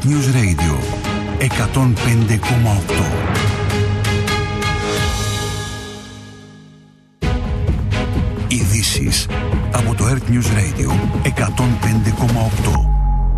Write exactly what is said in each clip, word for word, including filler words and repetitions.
News Radio εκατόν πέντε κόμμα οκτώ. Ειδήσεις από το Earth News Radio εκατόν πέντε κόμμα οκτώ.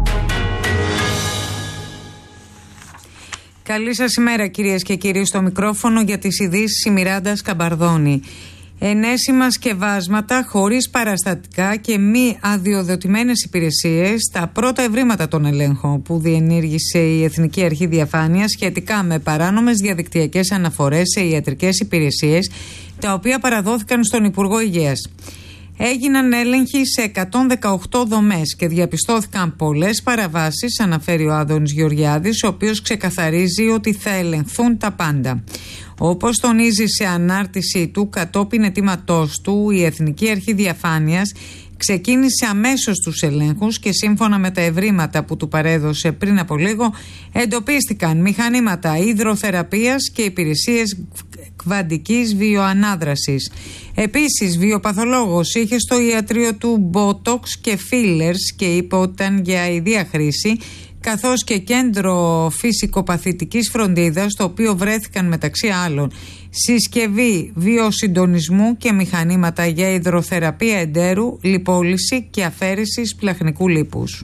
Καλή σας ημέρα κυρίες και κύριοι, στο μικρόφωνο για τις ειδήσεις η Μιράντα Σκαμπαρδώνη. Ενέσιμα σκευάσματα χωρίς παραστατικά και μη αδειοδοτημένες υπηρεσίες, τα πρώτα ευρήματα των ελέγχων που διενήργησε η Εθνική Αρχή Διαφάνειας σχετικά με παράνομες διαδικτυακές αναφορές σε ιατρικές υπηρεσίες, τα οποία παραδόθηκαν στον Υπουργό Υγείας. Έγιναν έλεγχοι σε εκατόν δεκαοκτώ δομές και διαπιστώθηκαν πολλές παραβάσεις, αναφέρει ο Άδωνης Γεωργιάδης, ο οποίος ξεκαθαρίζει ότι θα ελεγχθούν τα πάντα. Όπως τονίζει σε ανάρτηση του κατόπιν αιτήματός του, η Εθνική Αρχή Διαφάνειας ξεκίνησε αμέσως τους ελέγχους και σύμφωνα με τα ευρήματα που του παρέδωσε πριν από λίγο, εντοπίστηκαν μηχανήματα υδροθεραπείας και υπηρεσίες κβαντικής βιοανάδρασης. Επίσης, βιοπαθολόγος είχε στο ιατρείο του μπότοξ και φίλερς και είπε ότι ήταν για ιδία χρήση, καθώς και κέντρο φυσικοπαθητικής φροντίδας, στο οποίο βρέθηκαν μεταξύ άλλων συσκευή βιοσυντονισμού και μηχανήματα για υδροθεραπεία εντέρου, λιπόλυση και αφαίρεση σπλαχνικού λίπους.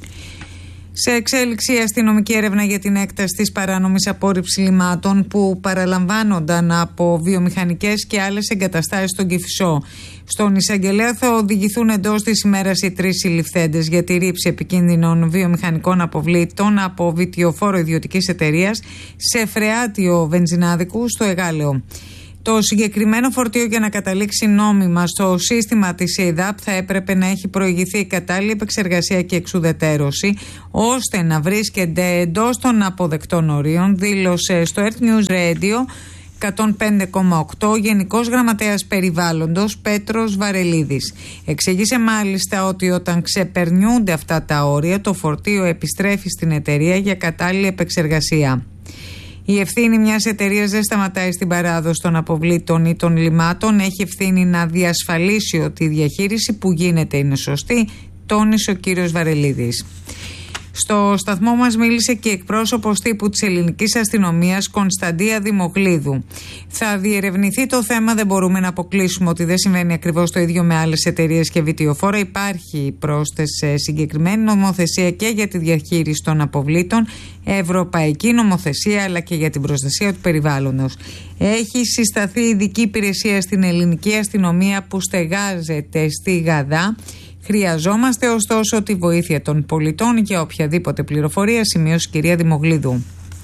Σε εξέλιξη η αστυνομική έρευνα για την έκταση της παράνομης απόρριψης λιμάτων που παραλαμβάνονταν από βιομηχανικές και άλλες εγκαταστάσεις στον Κηφισό. Στον εισαγγελέα θα οδηγηθούν εντός της ημέρας οι τρεις συλληφθέντες για τη ρήψη επικίνδυνων βιομηχανικών αποβλήτων από βιτιοφόρο ιδιωτικής εταιρείας σε φρεάτιο βενζινάδικου στο Εγάλεο. Το συγκεκριμένο φορτίο, για να καταλήξει νόμιμα στο σύστημα της ΕΙΔΑΠ, θα έπρεπε να έχει προηγηθεί κατάλληλη επεξεργασία και εξουδετέρωση, ώστε να βρίσκεται εντός των αποδεκτών ορίων, δήλωσε στο Earth News Radio εκατόν πέντε κόμμα οκτώ Γενικός Γραμματέας Περιβάλλοντος Πέτρος Βαρελίδης. Εξήγησε μάλιστα ότι όταν ξεπερνιούνται αυτά τα όρια, το φορτίο επιστρέφει στην εταιρεία για κατάλληλη επεξεργασία. Η ευθύνη μιας εταιρείας δεν σταματάει στην παράδοση των αποβλήτων ή των λιμάτων. Έχει ευθύνη να διασφαλίσει ότι η διαχείριση που γίνεται είναι σωστή, τόνισε ο κύριος Βαρελίδης. Στο σταθμό μας μίλησε και εκπρόσωπος τύπου της ελληνικής αστυνομίας, Κωνσταντία Δημογλίδου. Θα διερευνηθεί το θέμα, δεν μπορούμε να αποκλείσουμε ότι δεν συμβαίνει ακριβώς το ίδιο με άλλες εταιρείες και βιτιοφόρα. Υπάρχει πρόσθεση συγκεκριμένη νομοθεσία και για τη διαχείριση των αποβλήτων, ευρωπαϊκή νομοθεσία, αλλά και για την προστασία του περιβάλλοντος. Έχει συσταθεί ειδική υπηρεσία στην ελληνική αστυνομία που στεγάζεται στη Γαδά. Χρειαζόμαστε ωστόσο τη βοήθεια των πολιτών για οποιαδήποτε πληροφορία, σημείωσε η κυρία Δημογλίδου.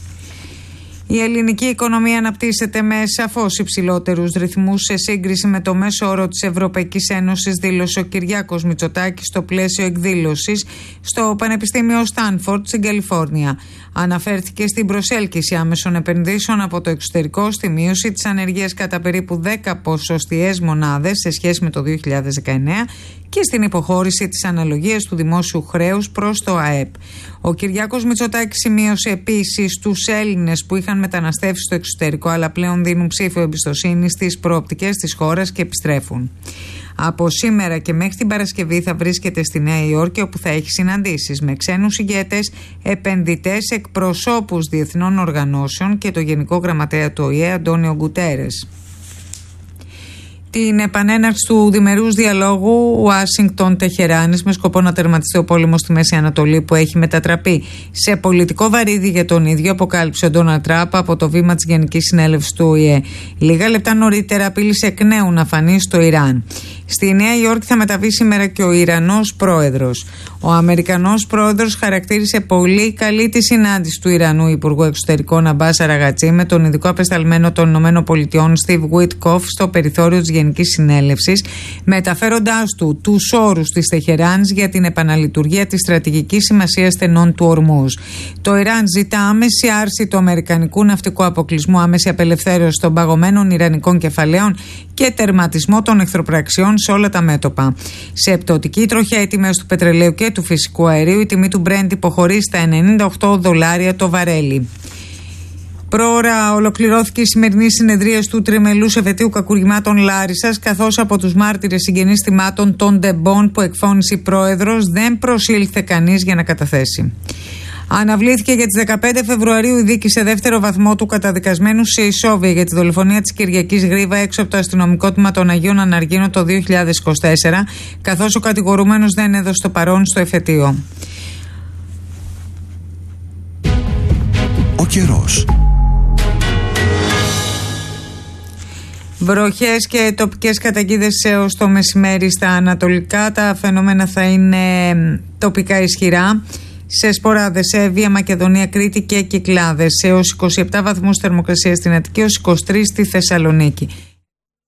Η ελληνική οικονομία αναπτύσσεται με σαφώς υψηλότερους ρυθμούς σε σύγκριση με το μέσο όρο της Ευρωπαϊκής Ένωσης, δήλωσε ο Κυριάκος Μητσοτάκης στο πλαίσιο εκδήλωσης στο Πανεπιστήμιο Στάνφορντ στην Καλιφόρνια. Αναφέρθηκε στην προσέλκυση άμεσων επενδύσεων από το εξωτερικό, στη μείωση της ανεργίας κατά περίπου δέκα ποσοστιαίες μονάδες σε σχέση με το δύο χιλιάδες δεκαεννέα και στην υποχώρηση της αναλογίας του δημόσιου χρέους προς το ΑΕΠ. Ο Κυριάκος Μητσοτάκης σημείωσε επίσης τους Έλληνες που είχαν μεταναστεύσει στο εξωτερικό αλλά πλέον δίνουν ψήφιο εμπιστοσύνη στις προοπτικές της χώρας και επιστρέφουν. Από σήμερα και μέχρι την Παρασκευή θα βρίσκεται στη Νέα Υόρκη, όπου θα έχει συναντήσεις με ξένους ηγέτες, επενδυτές, εκπροσώπους διεθνών οργανώσεων και το Γενικό Γραμματέα του Ο Η Ε, Αντώνιο Γκουτέρες. Την επανέναρξη του διμερούς διαλόγου Ουάσιγκτον-Τεχεράνης με σκοπό να τερματιστεί ο πόλεμος στη Μέση Ανατολή, που έχει μετατραπεί σε πολιτικό βαρύδι για τον ίδιο, αποκάλυψε ο Ντόναλντ Τραμπ από το βήμα της Γενικής Συνέλευσης του Ο Η Ε. Λίγα λεπτά νωρίτερα απείλησε εκ νέου να φανεί στο Ιράν. Στη Νέα Υόρκη θα μεταβεί σήμερα και ο Ιρανός πρόεδρος. Ο Αμερικανός πρόεδρος χαρακτήρισε πολύ καλή τη συνάντηση του Ιρανού Υπουργού Εξωτερικών Αμπάς Αραγατζή με τον ειδικό απεσταλμένο των ΗΠΑ Στιβ Γουίτκοφ στο περιθώριο της Γενικής Συνέλευσης, μεταφέροντάς του τους όρους της Τεχεράνης για την επαναλειτουργία της στρατηγικής σημασίας στενών του Ορμούζ. Το Ιράν ζητά άμεση άρση του αμερικανικού ναυτικού αποκλεισμού, άμεση απελευθέρωση των παγωμένων ιρανικών κεφαλαίων και τερματισμό των εχθροπραξιών σε όλα τα μέτωπα. Σε πτωτική τροχιά οι τιμές του πετρελαίου και του φυσικού αερίου, η τιμή του Brent υποχωρεί στα ενενήντα οκτώ δολάρια το βαρέλι. Πρόωρα ολοκληρώθηκε η σημερινή συνεδρία του τριμελούς εφετείου κακουργημάτων Λάρισσας, καθώς από τους μάρτυρες συγγενείς θυμάτων των Ντεμπών που εκφώνησε η πρόεδρος δεν προσήλθε κανείς για να καταθέσει. Αναβλήθηκε για τις δεκαπέντε Φεβρουαρίου η δίκη σε δεύτερο βαθμό του καταδικασμένου σε ισόβια για τη δολοφονία της Κυριακής Γρίβα έξω από το αστυνομικό τμήμα των Αγίων Αναργύρων το δύο χιλιάδες είκοσι τέσσερα, καθώς ο κατηγορούμενος δεν έδωσε το παρόν στο εφετείο. Ο καιρός. Βροχές και τοπικές καταιγίδες έως το μεσημέρι στα ανατολικά. Τα φαινόμενα θα είναι τοπικά ισχυρά. Σε Σποράδες, Εύβοια, Μακεδονία, Κρήτη και Κυκλάδες. Έως είκοσι επτά βαθμούς θερμοκρασία στην Αττική, έως είκοσι τρεις στη Θεσσαλονίκη.